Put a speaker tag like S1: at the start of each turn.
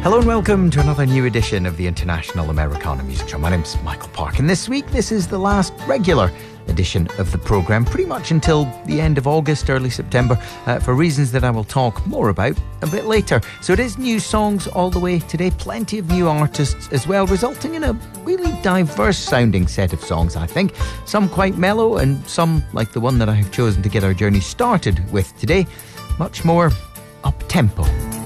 S1: Hello and welcome to another new edition of the International Americana Music Show. My name's Michael Park, and this week this is the last regular edition of the programme, pretty much until the end of August, early September, for reasons that I will talk more about a bit later. So it is new songs all the way today, plenty of new artists as well, resulting in a really diverse sounding set of songs, I think. Some quite mellow and some, like the one that I have chosen to get our journey started with today, much more up-tempo.